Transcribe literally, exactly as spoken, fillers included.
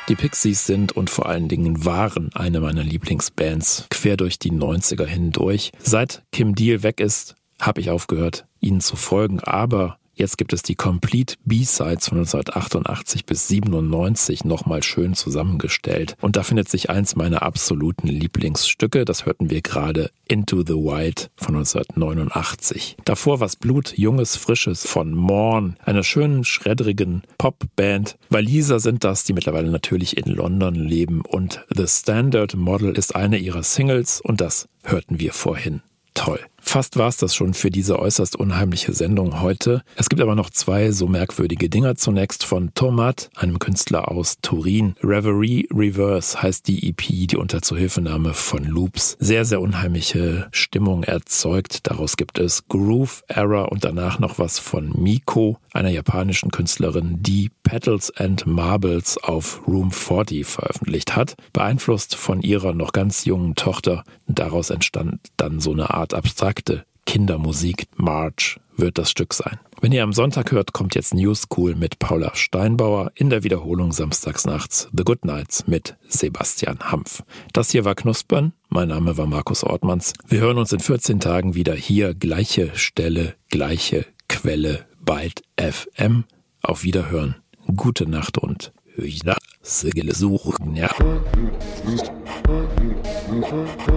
Die Pixies sind und vor allen Dingen waren eine meiner Lieblingsbands quer durch die neunziger hindurch. Seit Kim Deal weg ist, habe ich aufgehört, ihnen zu folgen, aber jetzt gibt es die Complete B-Sides von neunzehnhundertachtundachtzig bis siebenundneunzig nochmal schön zusammengestellt. Und da findet sich eins meiner absoluten Lieblingsstücke, das hörten wir gerade, Into the Wild von neunzehnhundertneunundachtzig. Davor was Blut, Junges, Frisches von Morn, einer schönen, schreddrigen Popband. Waliser sind das, die mittlerweile natürlich in London leben. Und The Standard Model ist eine ihrer Singles und das hörten wir vorhin. Toll. Fast war es das schon für diese äußerst unheimliche Sendung heute. Es gibt aber noch zwei so merkwürdige Dinger. Zunächst von Tomat, einem Künstler aus Turin. Reverie Reverse heißt die E P, die unter Zuhilfenahme von Loops sehr, sehr unheimliche Stimmung erzeugt. Daraus gibt es Groove Error und danach noch was von Miko, einer japanischen Künstlerin, die Petals and Marbles auf Room vierzig veröffentlicht hat. Beeinflusst von ihrer noch ganz jungen Tochter. Daraus entstand dann so eine Art abstrakte Kindermusik. March wird das Stück sein. Wenn ihr am Sonntag hört, kommt jetzt New School mit Paula Steinbauer, in der Wiederholung samstags nachts The Good Nights mit Sebastian Hampf. Das hier war Knuspern, mein Name war Markus Ortmanns. Wir hören uns in vierzehn Tagen wieder hier, gleiche Stelle, gleiche Quelle, Byte F M. Auf Wiederhören, gute Nacht und Hüchner, Sigele suchen, ja.